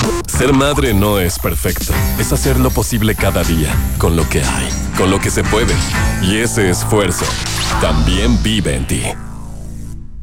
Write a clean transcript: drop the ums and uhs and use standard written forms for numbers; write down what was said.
Ser madre no es perfecto. Es hacer lo posible cada día, con lo que hay, con lo que se puede. Y ese esfuerzo también vive en ti.